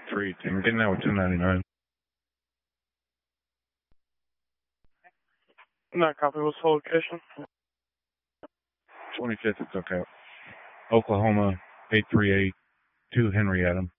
3. I'm getting that with 1099. Not copy. What's the location? 25th at SoCal. Oklahoma 838, 2 Henry Adam.